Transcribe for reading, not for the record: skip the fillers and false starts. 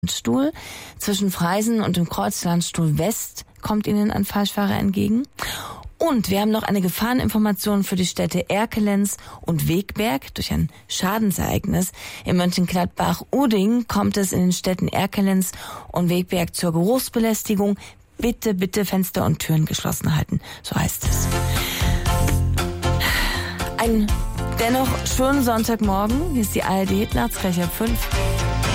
Landstuhl. Zwischen Freisen und dem Kreuzlandstuhl West kommt Ihnen ein Falschfahrer entgegen. Und wir haben noch eine Gefahreninformation für die Städte Erkelenz und Wegberg. Durch ein Schadensereignis in Mönchengladbach-Uding kommt es in den Städten Erkelenz und Wegberg zur Geruchsbelästigung. Bitte, bitte Fenster und Türen geschlossen halten. So heißt es. Ein dennoch schönen Sonntagmorgen. Hier ist die ARD Nachtsprecher 5.